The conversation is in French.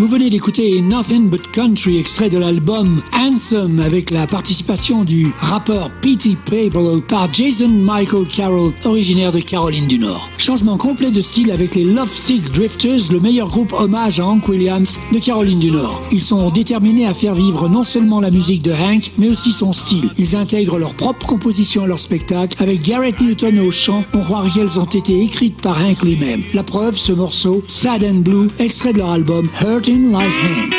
Vous venez d'écouter Nothing But Country, extrait de l'album Anthem avec la participation du rappeur P.T. Pablo par Jason Michael Carroll, originaire de Caroline du Nord. Changement complet de style avec les Lovesick Drifters, le meilleur groupe hommage à Hank Williams de Caroline du Nord. Ils sont déterminés à faire vivre non seulement la musique de Hank, mais aussi son style. Ils intègrent leur propre composition à leur spectacle. Avec Garrett Newton au chant, on croirait qu'elles ont été écrites par Hank lui-même. La preuve, ce morceau, Sad and Blue, extrait de leur album Hurtin' Like Hank.